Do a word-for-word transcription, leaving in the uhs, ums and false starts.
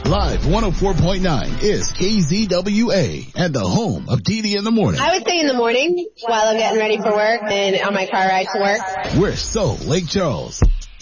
Live one oh four point nine is K Z W A and the home of Dee Dee in the morning. I would say in the morning while I'm getting ready for work and on my car ride to work. We're so Lake Charles.